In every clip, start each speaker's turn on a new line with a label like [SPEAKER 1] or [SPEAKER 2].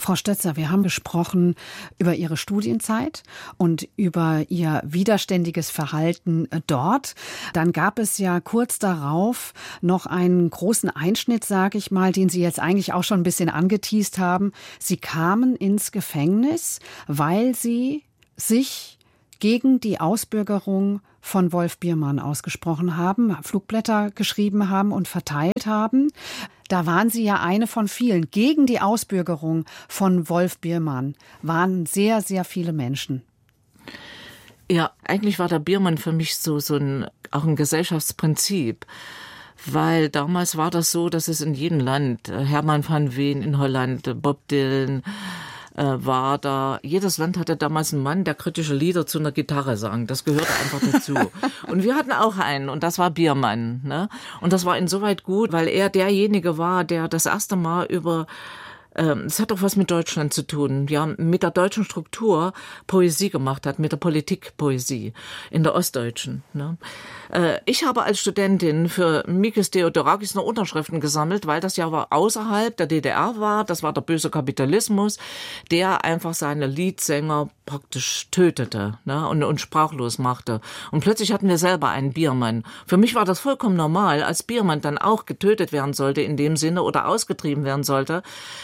[SPEAKER 1] Frau Stötzer, wir haben gesprochen über Ihre Studienzeit und über Ihr widerständiges Verhalten dort. Dann gab es ja kurz darauf noch einen großen Einschnitt, sage ich mal, den Sie jetzt eigentlich auch schon ein bisschen angeteast haben. Sie kamen ins Gefängnis, weil Sie sich gegen die Ausbürgerung von Wolf Biermann ausgesprochen haben, Flugblätter geschrieben haben und verteilt haben. Da waren Sie ja eine von vielen. Gegen die Ausbürgerung von Wolf Biermann waren sehr, sehr viele Menschen.
[SPEAKER 2] Ja, eigentlich war der Biermann für mich auch ein Gesellschaftsprinzip. Weil damals war das so, dass es in jedem Land, Herman van Veen in Holland, Bob Dylan, war da. Jedes Land hatte damals einen Mann, der kritische Lieder zu einer Gitarre sang. Das gehörte einfach dazu. Und wir hatten auch einen, und das war Biermann, ne? Und das war insoweit gut, weil er derjenige war, der das erste Mal es hat doch was mit Deutschland zu tun, ja, mit der deutschen Struktur Poesie gemacht hat, mit der Politikpoesie in der Ostdeutschen. Ne? Ich habe als Studentin für Mikis Theodorakis noch Unterschriften gesammelt, weil das ja außerhalb der DDR war. Das war der böse Kapitalismus, der einfach seine Liedsänger praktisch tötete, ne, und sprachlos machte. Und plötzlich hatten wir selber einen Biermann. Für mich war das vollkommen normal, als Biermann dann auch getötet werden sollte in dem Sinne oder ausgetrieben werden sollte,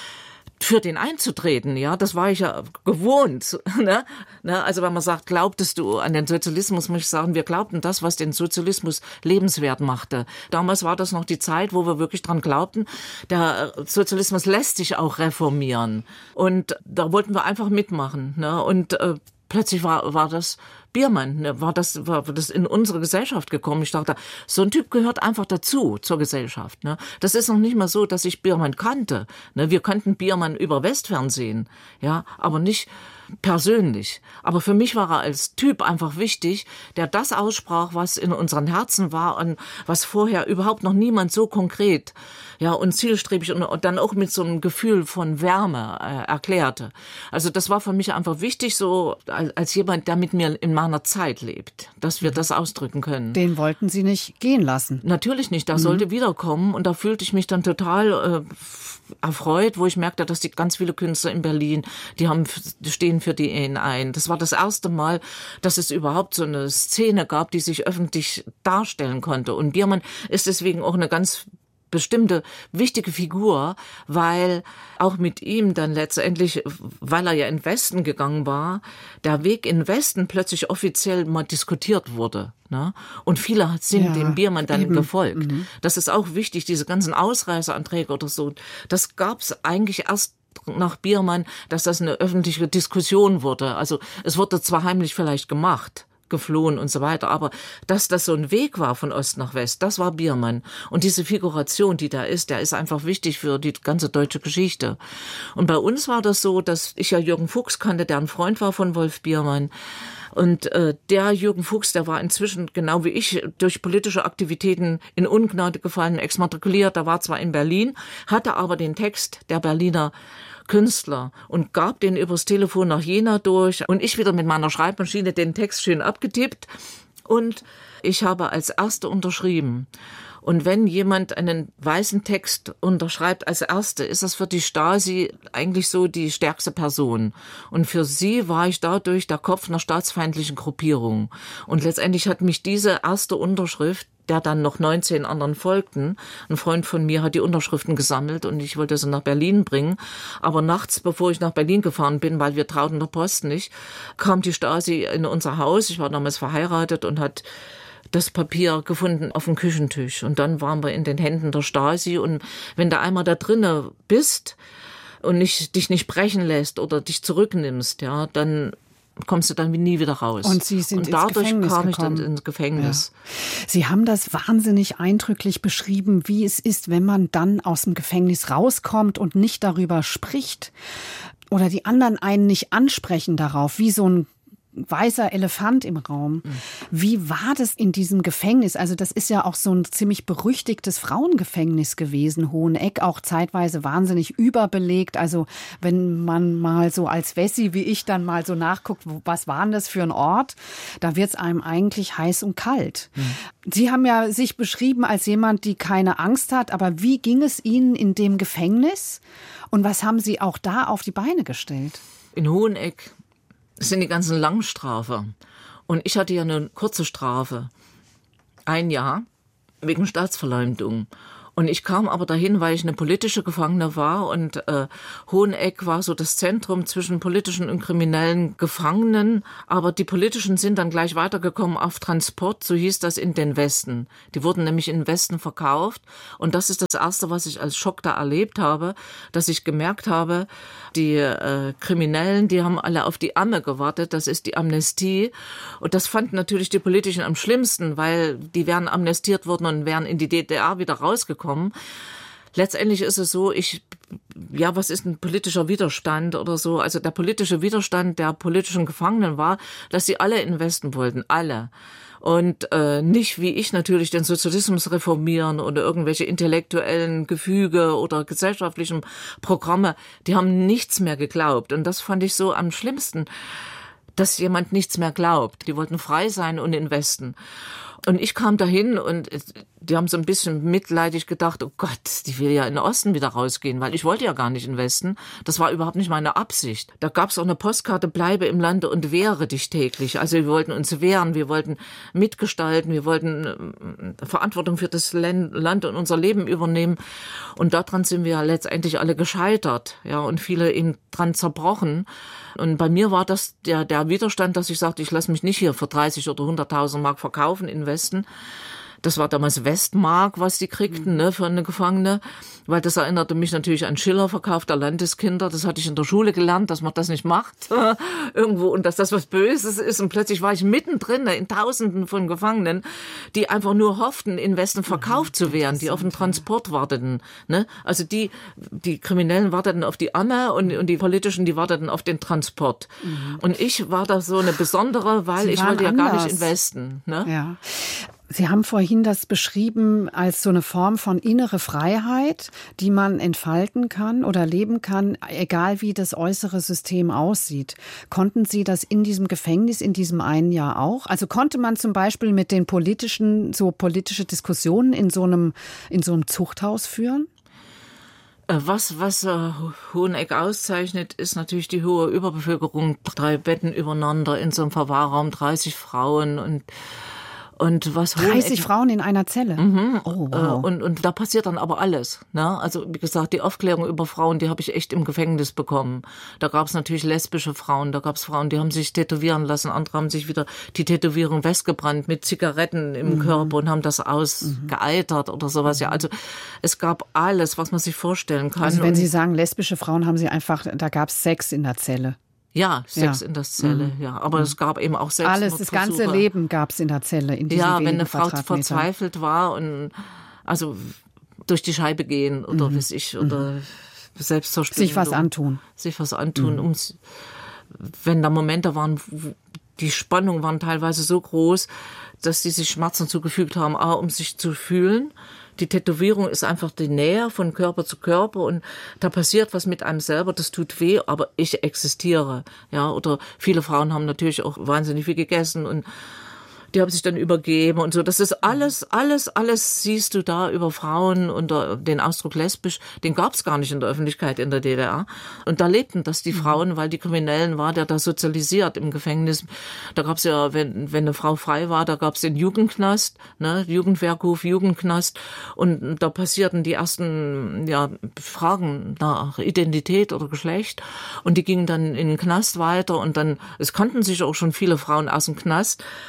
[SPEAKER 2] für den einzutreten, ja, das war ich ja gewohnt, ne? Also wenn man sagt, glaubtest du an den Sozialismus, muss ich sagen, wir glaubten das, was den Sozialismus lebenswert machte. Damals war das noch die Zeit, wo wir wirklich dran glaubten, der Sozialismus lässt sich auch reformieren. Und da wollten wir einfach mitmachen, ne? Und plötzlich war das Biermann, ne? war das in unsere Gesellschaft gekommen. Ich dachte, so ein Typ gehört einfach dazu, zur Gesellschaft. Ne? Das ist noch nicht mal so, dass ich Biermann kannte. Ne? Wir kannten Biermann über Westfernsehen, ja, aber nicht persönlich. Aber für mich war er als Typ einfach wichtig, der das aussprach, was in unseren Herzen war und was vorher überhaupt noch niemand so konkret, ja, und zielstrebig und dann auch mit so einem Gefühl von Wärme erklärte. Also das war für mich einfach wichtig, so als jemand, der mit mir in meiner Zeit lebt, dass wir das ausdrücken können.
[SPEAKER 1] Den wollten Sie nicht gehen lassen?
[SPEAKER 2] Natürlich nicht, der sollte wiederkommen und da fühlte ich mich dann total erfreut, wo ich merkte, dass die ganz viele Künstler in Berlin, die stehen für die Ehen ein. Das war das erste Mal, dass es überhaupt so eine Szene gab, die sich öffentlich darstellen konnte. Und Biermann ist deswegen auch eine ganz bestimmte wichtige Figur, weil auch mit ihm dann letztendlich, weil er ja in den Westen gegangen war, der Weg in den Westen plötzlich offiziell mal diskutiert wurde. Ne? Und viele sind dem Biermann dann gefolgt. Das ist auch wichtig, diese ganzen Ausreiseanträge oder so, das gab es eigentlich erst nach Biermann, dass das eine öffentliche Diskussion wurde. Also es wurde zwar heimlich vielleicht gemacht, geflohen und so weiter, aber dass das so ein Weg war von Ost nach West, das war Biermann. Und diese Figuration, die da ist, der ist einfach wichtig für die ganze deutsche Geschichte. Und bei uns war das so, dass ich ja Jürgen Fuchs kannte, der ein Freund war von Wolf Biermann. Und der Jürgen Fuchs, der war inzwischen, genau wie ich, durch politische Aktivitäten in Ungnade gefallen, exmatrikuliert. Der war zwar in Berlin, hatte aber den Text der Berliner Künstler und gab den übers Telefon nach Jena durch. Und ich wieder mit meiner Schreibmaschine den Text schön abgetippt. Und ich habe als Erste unterschrieben. Und wenn jemand einen weißen Text unterschreibt als Erste, ist das für die Stasi eigentlich so die stärkste Person. Und für sie war ich dadurch der Kopf einer staatsfeindlichen Gruppierung. Und letztendlich hat mich diese erste Unterschrift, der dann noch 19 anderen folgten. Ein Freund von mir hat die Unterschriften gesammelt und ich wollte sie nach Berlin bringen. Aber nachts, bevor ich nach Berlin gefahren bin, weil wir trauten der Post nicht, kam die Stasi in unser Haus. Ich war damals verheiratet und hat das Papier gefunden auf dem Küchentisch. Und dann waren wir in den Händen der Stasi. Und wenn du einmal da drinne bist und dich nicht brechen lässt oder dich zurücknimmst, ja, dann kommst du dann nie wieder raus.
[SPEAKER 1] Und Sie sind ins Gefängnis gekommen. Und dadurch kam ich dann ins Gefängnis. Ja. Sie haben das wahnsinnig eindrücklich beschrieben, wie es ist, wenn man dann aus dem Gefängnis rauskommt und nicht darüber spricht oder die anderen einen nicht ansprechen darauf, wie so ein weißer Elefant im Raum. Wie war das in diesem Gefängnis? Also das ist ja auch so ein ziemlich berüchtigtes Frauengefängnis gewesen, Hoheneck, auch zeitweise wahnsinnig überbelegt. Also wenn man mal so als Wessi wie ich dann mal so nachguckt, was war denn das für ein Ort, da wird es einem eigentlich heiß und kalt. Sie haben ja sich beschrieben als jemand, die keine Angst hat, aber wie ging es Ihnen in dem Gefängnis und was haben Sie auch da auf die Beine gestellt?
[SPEAKER 2] In Hoheneck sind die ganzen Langstrafer. Und ich hatte ja eine kurze Strafe. 1 Jahr wegen Staatsverleumdung. Und ich kam aber dahin, weil ich eine politische Gefangene war und Hoheneck war so das Zentrum zwischen politischen und kriminellen Gefangenen. Aber die politischen sind dann gleich weitergekommen auf Transport, so hieß das, in den Westen. Die wurden nämlich in den Westen verkauft. Und das ist das Erste, was ich als Schock da erlebt habe, dass ich gemerkt habe, die Kriminellen, die haben alle auf die Amme gewartet, das ist die Amnestie. Und das fanden natürlich die Politischen am schlimmsten, weil die wären amnestiert worden und wären in die DDR wieder rausgekommen. Letztendlich ist es so, was ist ein politischer Widerstand oder so? Also der politische Widerstand der politischen Gefangenen war, dass sie alle in den Westen wollten, alle. Und nicht wie ich natürlich den Sozialismus reformieren oder irgendwelche intellektuellen Gefüge oder gesellschaftlichen Programme. Die haben nichts mehr geglaubt. Und das fand ich so am schlimmsten, dass jemand nichts mehr glaubt. Die wollten frei sein und in den Westen. Und ich kam dahin und die haben so ein bisschen mitleidig gedacht, oh Gott, die will ja in den Osten wieder rausgehen, weil ich wollte ja gar nicht in den Westen. Das war überhaupt nicht meine Absicht. Da gab es auch eine Postkarte, bleibe im Lande und wehre dich täglich. Also wir wollten uns wehren, wir wollten mitgestalten, wir wollten Verantwortung für das Land und unser Leben übernehmen. Und daran sind wir letztendlich alle gescheitert, ja, und viele eben dran zerbrochen. Und bei mir war das der Widerstand, dass ich sagte, ich lasse mich nicht hier für 30 oder 100.000 Mark verkaufen in Westen. Das war damals Westmark, was die kriegten, ne, für eine Gefangene. Weil das erinnerte mich natürlich an Schiller, Verkauf der Landeskinder. Das hatte ich in der Schule gelernt, dass man das nicht macht. Irgendwo. Und dass das was Böses ist. Und plötzlich war ich mittendrin, ne, in Tausenden von Gefangenen, die einfach nur hofften, in Westen verkauft zu werden, die auf den Transport warteten, ne. Also die Kriminellen warteten auf die Amme und die Politischen, die warteten auf den Transport. Und ich war da so eine besondere, weil ich wollte ja gar nicht in Westen, ne.
[SPEAKER 1] Ja. Sie haben vorhin das beschrieben als so eine Form von innere Freiheit, die man entfalten kann oder leben kann, egal wie das äußere System aussieht. Konnten Sie das in diesem Gefängnis, in diesem 1 Jahr auch? Also konnte man zum Beispiel mit den politische Diskussionen in so einem Zuchthaus führen?
[SPEAKER 2] Was Hoheneck auszeichnet, ist natürlich die hohe Überbevölkerung. 3 Betten übereinander in so einem Verwahrraum, 30 Frauen und was
[SPEAKER 1] 30 Frauen in einer Zelle? Oh, wow.
[SPEAKER 2] Und da passiert dann aber alles. Ne? Also wie gesagt, die Aufklärung über Frauen, die habe ich echt im Gefängnis bekommen. Da gab es natürlich lesbische Frauen, da gab es Frauen, die haben sich tätowieren lassen, andere haben sich wieder die Tätowierung weggebrannt mit Zigaretten im Körper und haben das ausgeeitert oder sowas. Ja, also es gab alles, was man sich vorstellen kann.
[SPEAKER 1] Also wenn Sie sagen lesbische Frauen, haben Sie einfach, da gab es Sex in der Zelle.
[SPEAKER 2] Ja, Sex in der Zelle, ja. Aber es gab eben auch Selbstmordversuche.
[SPEAKER 1] Das ganze Leben gab es in der Zelle, in diesen wenigen
[SPEAKER 2] wenn eine Frau
[SPEAKER 1] Quadratmetern.
[SPEAKER 2] verzweifelt war und also durch die Scheibe gehen oder oder Selbstzerstörung. Sich was antun. Wenn da Momente waren, die Spannungen waren teilweise so groß, dass sie sich Schmerzen zugefügt haben, um sich zu fühlen. Die Tätowierung ist einfach die Nähe von Körper zu Körper und da passiert was mit einem selber, das tut weh, aber ich existiere. Ja, oder viele Frauen haben natürlich auch wahnsinnig viel gegessen und die haben sich dann übergeben und so. Das ist alles siehst du da über Frauen und den Ausdruck lesbisch, den gab es gar nicht in der Öffentlichkeit in der DDR. Und da lebten das die Frauen, weil die Kriminellen war, der da sozialisiert im Gefängnis. Da gab es ja, wenn eine Frau frei war, da gab es den Jugendknast, ne, Jugendwerkhof, Jugendknast. Und da passierten die ersten Fragen nach Identität oder Geschlecht. Und die gingen dann in den Knast weiter und dann, es kannten sich auch schon viele Frauen aus dem Knast und haben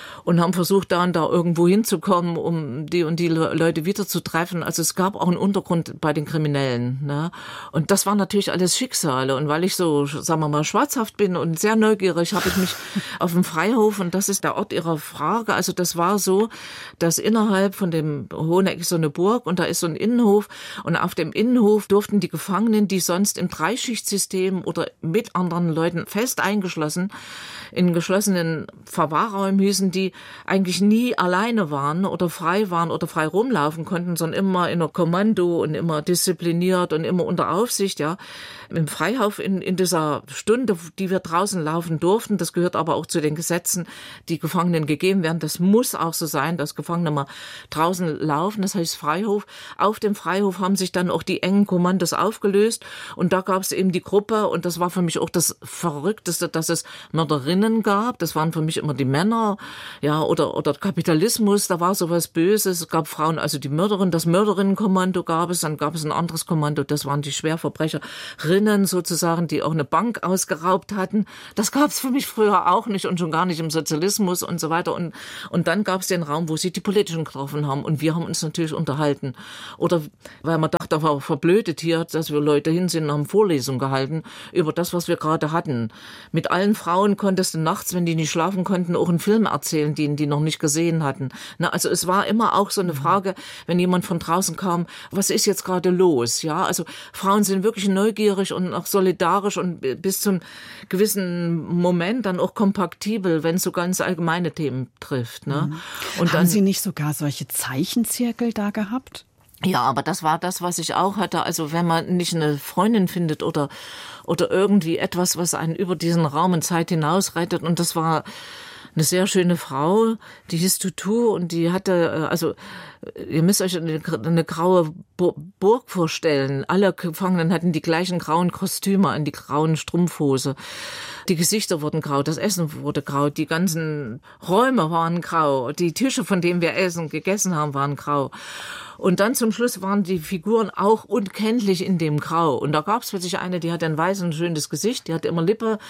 [SPEAKER 2] haben versucht, da und da irgendwo hinzukommen, um die und die Leute wieder zu treffen. Also es gab auch einen Untergrund bei den Kriminellen, ne? Und das waren natürlich alles Schicksale. Und weil ich so, sagen wir mal, schwarzhaft bin und sehr neugierig, habe ich mich auf dem Freihof, und das ist der Ort Ihrer Frage, also das war so, dass innerhalb von dem Hoheneck ist so eine Burg und da ist so ein Innenhof, und auf dem Innenhof durften die Gefangenen, die sonst im Dreischichtsystem oder mit anderen Leuten fest eingeschlossen, in geschlossenen Verwahrräumen hießen, die eigentlich nie alleine waren oder frei rumlaufen konnten, sondern immer in einer Kommando und immer diszipliniert und immer unter Aufsicht, ja. Im Freihof in dieser Stunde, die wir draußen laufen durften, das gehört aber auch zu den Gesetzen, die Gefangenen gegeben werden. Das muss auch so sein, dass Gefangene mal draußen laufen, das heißt Freihof. Auf dem Freihof haben sich dann auch die engen Kommandos aufgelöst, und da gab es eben die Gruppe, und das war für mich auch das Verrückteste, dass es Mörderinnen gab. Das waren für mich immer die Männer, ja, oder Kapitalismus, da war sowas Böses. Es gab Frauen, also die Mörderin, das Mörderinnenkommando gab es, dann gab es ein anderes Kommando, das waren die Schwerverbrecherinnen sozusagen, die auch eine Bank ausgeraubt hatten. Das gab es für mich früher auch nicht und schon gar nicht im Sozialismus und so weiter. Und dann gab es den Raum, wo sie die Politischen getroffen haben, und wir haben uns natürlich unterhalten. Oder weil man dachte, da war verblödet hier, dass wir Leute hin sind und haben Vorlesungen gehalten über das, was wir gerade hatten. Mit allen Frauen konntest du nachts, wenn die nicht schlafen konnten, auch einen Film erzählen, den die noch nicht gesehen hatten. Na, also es war immer auch so eine Frage, wenn jemand von draußen kam, was ist jetzt gerade los? Ja, also Frauen sind wirklich neugierig und auch solidarisch und bis zum gewissen Moment dann auch kompaktibel, wenn es so ganz allgemeine Themen trifft. Ne? Und
[SPEAKER 1] haben Sie nicht sogar solche Zeichenzirkel da gehabt?
[SPEAKER 2] Ja, aber das war das, was ich auch hatte. Also wenn man nicht eine Freundin findet oder irgendwie etwas, was einen über diesen Raum und Zeit hinausreitet. Und das war eine sehr schöne Frau, die hieß Tutu, und die hatte, also ihr müsst euch eine graue Burg vorstellen. Alle Gefangenen hatten die gleichen grauen Kostüme an, die grauen Strumpfhose. Die Gesichter wurden grau, das Essen wurde grau, die ganzen Räume waren grau, die Tische, von denen wir gegessen haben, waren grau. Und dann zum Schluss waren die Figuren auch unkenntlich in dem Grau. Und da gab es plötzlich eine, die hatte ein weißes, schönes Gesicht, die hatte immer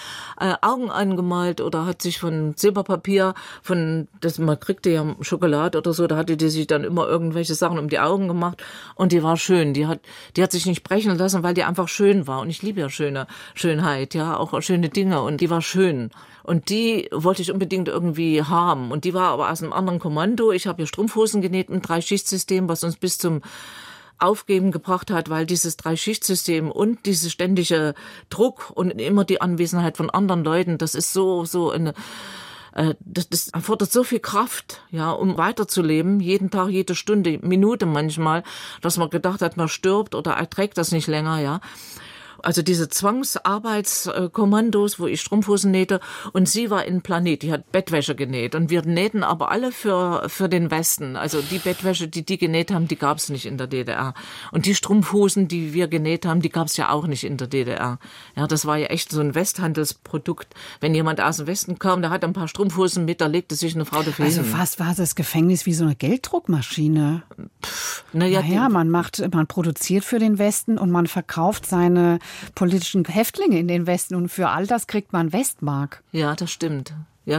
[SPEAKER 2] Augen angemalt oder hat sich von Silberpapier, man kriegte ja Schokolade oder so, da hatte die sich dann immer irgendwelche Sachen um die Augen gemacht, und die war schön. Die hat sich nicht brechen lassen, weil die einfach schön war. Und ich liebe ja Schönheit, ja, auch schöne Dinge, und die war schön. Und die wollte ich unbedingt irgendwie haben. Und die war aber aus einem anderen Kommando. Ich habe ihr Strumpfhosen genäht im Dreischichtsystem, was uns bis zum Aufgeben gebracht hat, weil dieses Dreischichtsystem und diese ständige Druck und immer die Anwesenheit von anderen Leuten, das ist so eine, das erfordert so viel Kraft, ja, um weiterzuleben, jeden Tag, jede Stunde, Minute manchmal, dass man gedacht hat, man stirbt oder erträgt das nicht länger, ja. Also diese Zwangsarbeitskommandos, wo ich Strumpfhosen nähte, und sie war in Planet, die hat Bettwäsche genäht, und wir nähten aber alle für den Westen. Also die Bettwäsche, die genäht haben, die gab es nicht in der DDR. Und die Strumpfhosen, die wir genäht haben, die gab es ja auch nicht in der DDR. Ja, das war ja echt so ein Westhandelsprodukt. Wenn jemand aus dem Westen kam, der hat ein paar Strumpfhosen mit, da legte sich eine Frau dafür hin.
[SPEAKER 1] Also fast war das Gefängnis wie so eine Gelddruckmaschine.
[SPEAKER 2] Naja,
[SPEAKER 1] man produziert für den Westen und man verkauft seine politischen Häftlinge in den Westen, und für all das kriegt man Westmark.
[SPEAKER 2] Ja, das stimmt,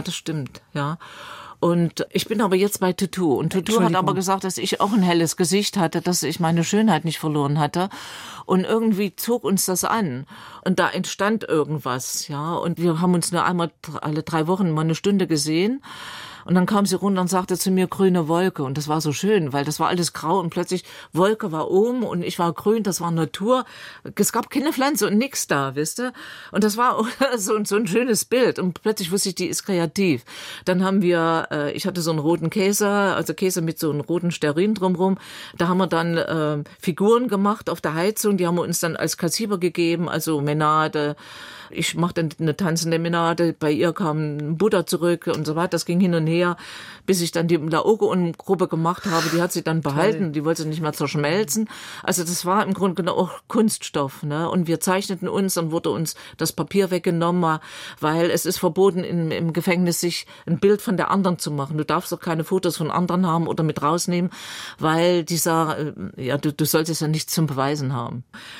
[SPEAKER 2] ja. Und ich bin aber jetzt bei Tutu. Und Tutu hat aber gesagt, dass ich auch ein helles Gesicht hatte, dass ich meine Schönheit nicht verloren hatte. Und irgendwie zog uns das an. Und da entstand irgendwas, ja. Und wir haben uns nur einmal alle 3 Wochen mal eine Stunde gesehen. Und dann kam sie runter und sagte zu mir, grüne Wolke. Und das war so schön, weil das war alles grau und plötzlich Wolke war oben und ich war grün, das war Natur. Es gab keine Pflanze und nix da, wisst ihr? Und das war so ein schönes Bild. Und plötzlich wusste ich, die ist kreativ. Dann haben wir, ich hatte so einen roten Käse, also Käse mit so einem roten Stearin drumherum. Da haben wir dann Figuren gemacht auf der Heizung. Die haben wir uns dann als Kassiber gegeben, also Menade. Ich machte eine tanzende Menade, bei ihr kam Buddha zurück und so weiter. Das ging hin und her, bis ich dann die Laocoon-Gruppe gemacht habe. Die hat sie dann behalten, toll. Die wollte sie nicht mehr zerschmelzen. Also das war im Grunde genommen auch Kunststoff, ne? Und wir zeichneten uns, dann wurde uns das Papier weggenommen, weil es ist verboten, im Gefängnis sich ein Bild von der anderen zu machen. Du darfst doch keine Fotos von anderen haben oder mit rausnehmen, weil du sollst es ja nichts zum Beweisen haben.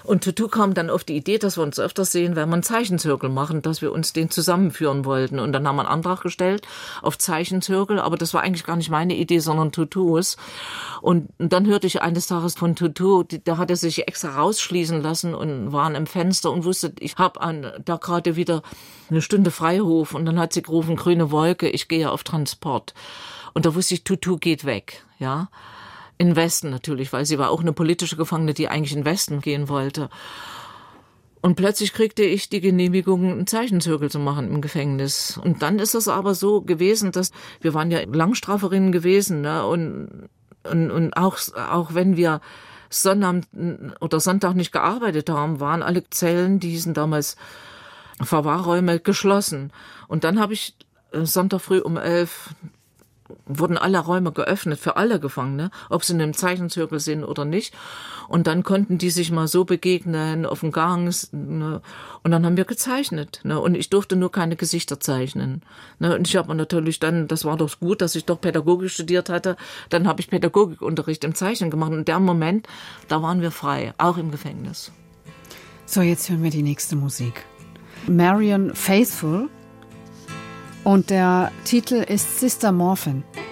[SPEAKER 2] Und Tutu kam dann auf die Idee, dass wir uns öfters sehen, wenn wir einen Zeichenzirkel machen, dass wir uns den zusammenführen wollten. Und dann haben wir einen Antrag gestellt auf Zeichenzirkel, aber das war eigentlich gar nicht meine Idee, sondern Tutus. Und dann hörte ich eines Tages von Tutu, da hat er sich extra rausschließen lassen und war am Fenster und wusste, ich habe da gerade wieder eine Stunde Freihof. Und dann hat sie gerufen, grüne Wolke, ich gehe auf Transport. Und da wusste ich, Tutu geht weg, ja. In den Westen natürlich, weil sie war auch eine politische Gefangene, die eigentlich in den Westen gehen wollte. Und plötzlich kriegte ich die Genehmigung, einen Zeichenzirkel zu machen im Gefängnis. Und dann ist es aber so gewesen, dass wir waren ja Langstraferinnen gewesen, ne? Und auch wenn wir Sonnabend oder Sonntag nicht gearbeitet haben, waren alle Zellen, die hießen damals Verwahrräume, geschlossen. Und dann habe ich Sonntag früh um 11 wurden alle Räume geöffnet für alle Gefangene, ob sie in einem Zeichenzirkel sind oder nicht. Und dann konnten die sich mal so begegnen auf dem Gang. Ne? Und dann haben wir gezeichnet. Ne? Und ich durfte nur keine Gesichter zeichnen. Ne? Und ich habe natürlich dann, das war doch gut, dass ich doch Pädagogik studiert hatte, dann habe ich Pädagogikunterricht im Zeichnen gemacht. Und in dem Moment, da waren wir frei, auch im Gefängnis.
[SPEAKER 1] So, jetzt hören wir die nächste Musik. Marianne Faithfull. Und der Titel ist Sister Morphin.